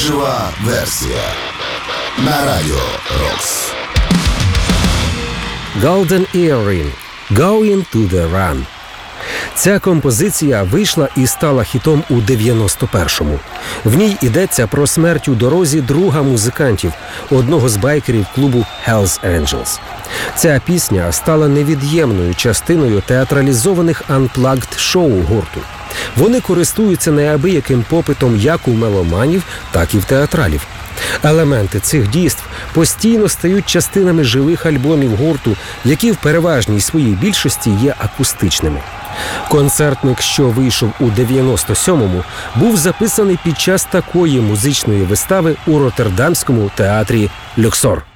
Жива версія на Радіо Рокс. Golden Earring – Going to the Run. Ця композиція вийшла і стала хітом у 91-му. В ній йдеться про смерть у дорозі друга музикантів, одного з байкерів клубу Hells Angels. Ця пісня стала невід'ємною частиною театралізованих unplugged-шоу гурту. Вони користуються неабияким попитом як у меломанів, так і в театралів. Елементи цих дійств постійно стають частинами живих альбомів гурту, які в переважній своїй більшості є акустичними. Концертник, що вийшов у 97-му, був записаний під час такої музичної вистави у Роттердамському театрі «Люксор».